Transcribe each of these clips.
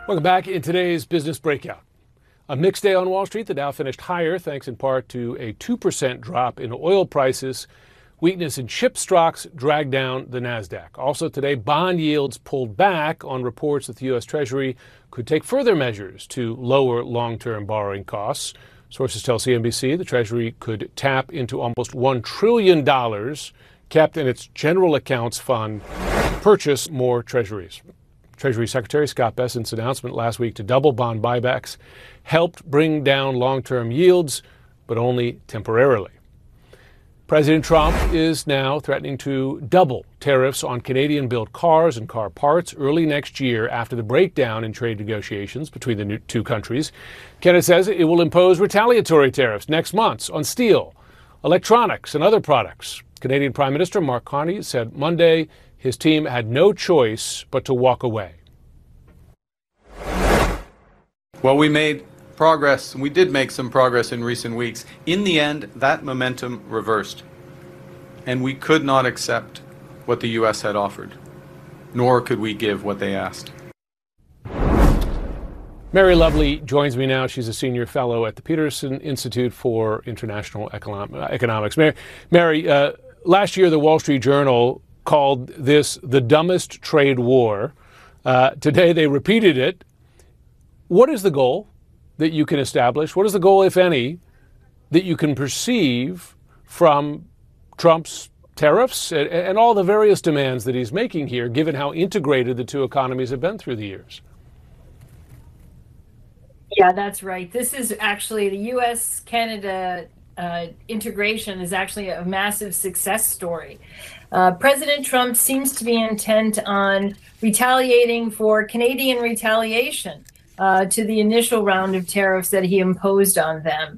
Welcome back. In today's business breakout, a mixed day on Wall Street. The Dow finished higher thanks in part to a 2% drop in oil prices. Weakness in chip stocks dragged down the Nasdaq. Also today, bond yields pulled back on reports that the U.S. Treasury could take further measures to lower long-term borrowing costs. Sources tell CNBC the Treasury could tap into almost $1 trillion kept in its general accounts fund to purchase more treasuries. Treasury Secretary Scott Bessent's announcement last week to double bond buybacks helped bring down long-term yields, but only temporarily. President Trump is now threatening to double tariffs on Canadian-built cars and car parts early next year after the breakdown in trade negotiations between the two countries. Canada says it will impose retaliatory tariffs next month on steel, electronics, and other products. Canadian Prime Minister Mark Carney said Monday his team had no choice but to walk away. Well, we made progress, and we did make some progress in recent weeks. In the end, that momentum reversed, and we could not accept what the U.S. had offered, nor could we give what they asked. Mary Lovely joins me now. She's a senior fellow at the Peterson Institute for International Economics. Mary, last year the Wall Street Journal called this the dumbest trade war. Today they repeated it. What is the goal that you can establish? What is the goal, if any, that you can perceive from Trump's tariffs and all the various demands that he's making here, given how integrated the two economies have been through the years? Yeah, that's right. This is actually the U.S.-Canada integration is actually a massive success story. President Trump seems to be intent on retaliating for Canadian retaliation to the initial round of tariffs that he imposed on them.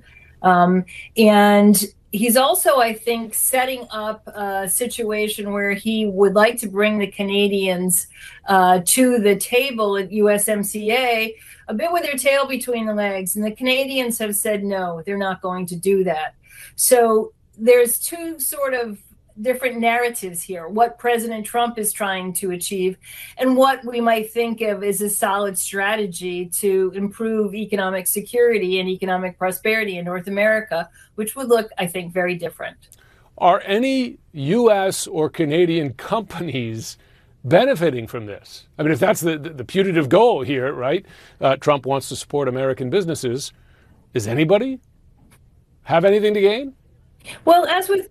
And he's also, I think, setting up a situation where he would like to bring the Canadians to the table at USMCA a bit with their tail between the legs. And the Canadians have said, no, they're not going to do that. So there's two sort of different narratives here, what President Trump is trying to achieve and what we might think of as a solid strategy to improve economic security and economic prosperity in North America, which would look, I think, very different. Are any U.S. or Canadian companies benefiting from this? I mean, if that's the putative goal here, right? Trump wants to support American businesses. Does anybody have anything to gain? Well, as with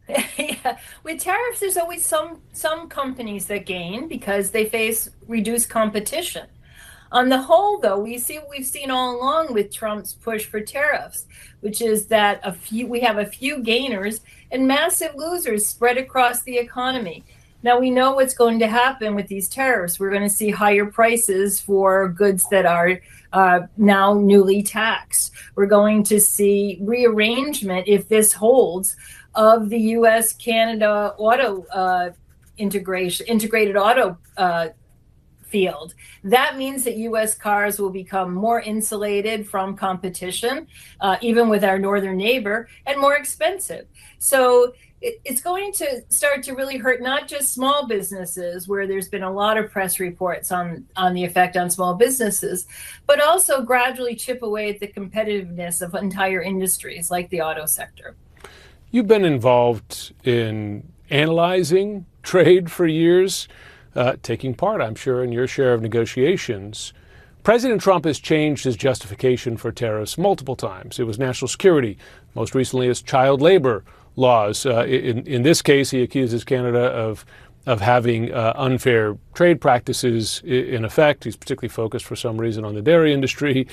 with tariffs, there's always some companies that gain because they face reduced competition. On the whole, though, we see what we've seen all along with Trump's push for tariffs, which is that we have a few gainers and massive losers spread across the economy. Now, we know what's going to happen with these tariffs. We're going to see higher prices for goods that are now newly taxed. We're going to see rearrangement, if this holds, of the U.S.-Canada auto integrated auto field. That means that U.S. cars will become more insulated from competition, even with our northern neighbor, and more expensive. So it's going to start to really hurt not just small businesses, where there's been a lot of press reports on the effect on small businesses, but also gradually chip away at the competitiveness of entire industries like the auto sector. You've been involved in analyzing trade for years, taking part, I'm sure, in your share of negotiations. President Trump has changed his justification for tariffs multiple times. It was national security, most recently as child labor laws. In this case, he accuses Canada of having unfair trade practices in effect. He's particularly focused for some reason on the dairy industry.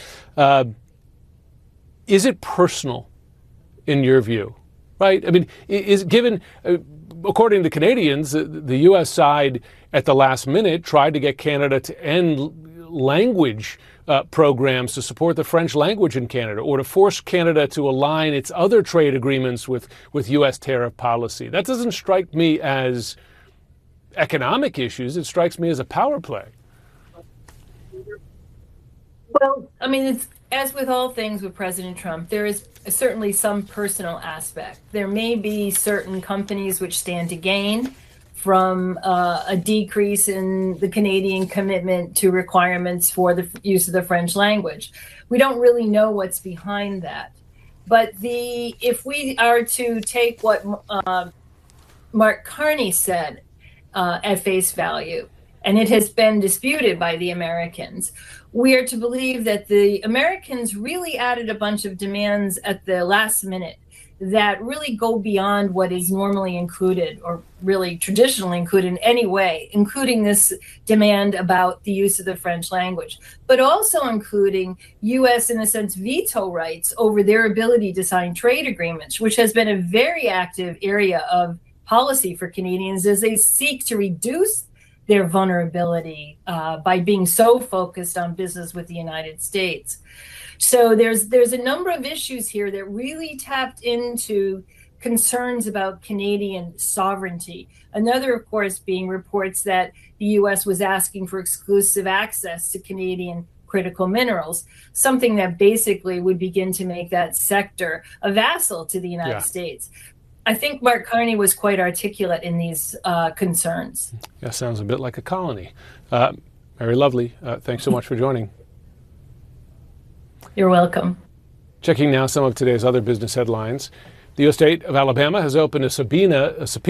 Is it personal in your view? Right? I mean, is given, according to Canadians, the U.S. side at the last minute tried to get Canada to end language programs to support the French language in Canada, or to force Canada to align its other trade agreements with U.S. tariff policy. That doesn't strike me as economic issues. It strikes me as a power play. Well, I mean, it's, as with all things with President Trump, there is certainly some personal aspect. There may be certain companies which stand to gain from a decrease in the Canadian commitment to requirements for the use of the French language. We don't really know what's behind that. But if we are to take what Mark Carney said at face value, and it has been disputed by the Americans, we are to believe that the Americans really added a bunch of demands at the last minute that really go beyond what is normally included or really traditionally included in any way, including this demand about the use of the French language, but also including U.S., in a sense, veto rights over their ability to sign trade agreements, which has been a very active area of policy for Canadians as they seek to reduce their vulnerability by being so focused on business with the United States. So there's a number of issues here that really tapped into concerns about Canadian sovereignty. Another, of course, being reports that the U.S. was asking for exclusive access to Canadian critical minerals, something that basically would begin to make that sector a vassal to the United States. I think Mark Carney was quite articulate in these concerns. That sounds a bit like a colony. Mary Lovely, thanks so much for joining. You're welcome. Checking now some of today's other business headlines. The U.S. state of Alabama has issued a subpoena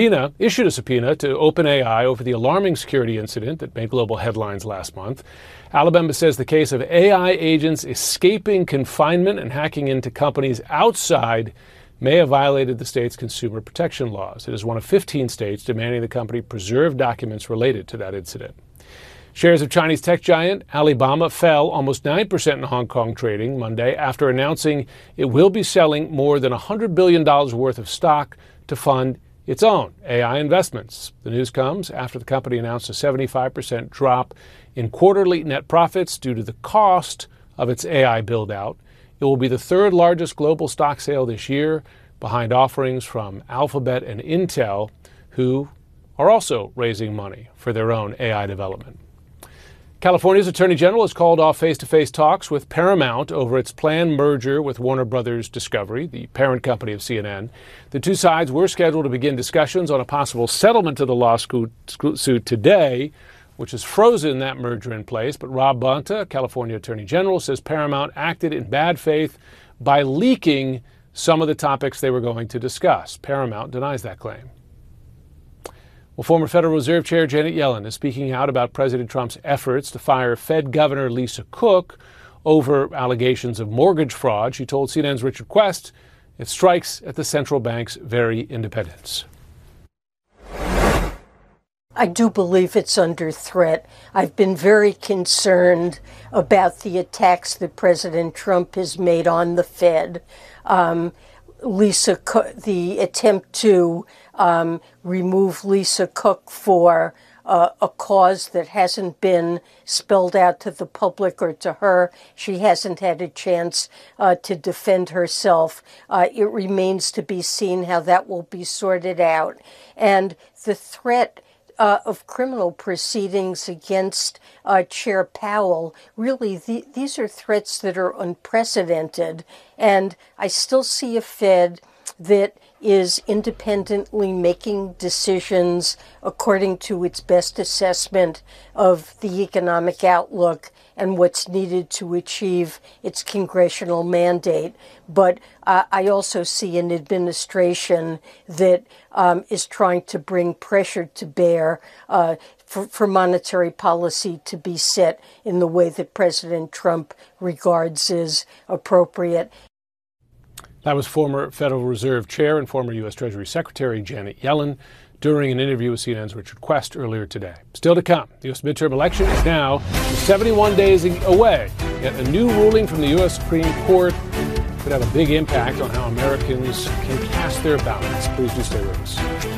to OpenAI over the alarming security incident that made global headlines last month. Alabama says the case of AI agents escaping confinement and hacking into companies outside may have violated the state's consumer protection laws. It is one of 15 states demanding the company preserve documents related to that incident. Shares of Chinese tech giant Alibaba fell almost 9% in Hong Kong trading Monday after announcing it will be selling more than $100 billion worth of stock to fund its own AI investments. The news comes after the company announced a 75% drop in quarterly net profits due to the cost of its AI build-out. It will be the third largest global stock sale this year, behind offerings from Alphabet and Intel, who are also raising money for their own AI development. California's Attorney General has called off face-to-face talks with Paramount over its planned merger with Warner Brothers Discovery, the parent company of CNN. The two sides were scheduled to begin discussions on a possible settlement of the lawsuit today, which has frozen that merger in place. But Rob Bonta, California Attorney General, says Paramount acted in bad faith by leaking some of the topics they were going to discuss. Paramount denies that claim. Well, former Federal Reserve Chair Janet Yellen is speaking out about President Trump's efforts to fire Fed Governor Lisa Cook over allegations of mortgage fraud. She told CNN's Richard Quest it strikes at the central bank's very independence. I do believe it's under threat. I've been very concerned about the attacks that President Trump has made on the Fed. The attempt to remove Lisa Cook for a cause that hasn't been spelled out to the public or to her. She hasn't had a chance to defend herself. It remains to be seen how that will be sorted out. And the threat of criminal proceedings against Chair Powell, really, these are threats that are unprecedented. And I still see a Fed that is independently making decisions according to its best assessment of the economic outlook and what's needed to achieve its congressional mandate. But I also see an administration that is trying to bring pressure to bear for monetary policy to be set in the way that President Trump regards as appropriate. That was former Federal Reserve Chair and former U.S. Treasury Secretary Janet Yellen during an interview with CNN's Richard Quest earlier today. Still to come, the U.S. midterm election is now 71 days away. Yet a new ruling from the U.S. Supreme Court could have a big impact on how Americans can cast their ballots. Please do stay with us.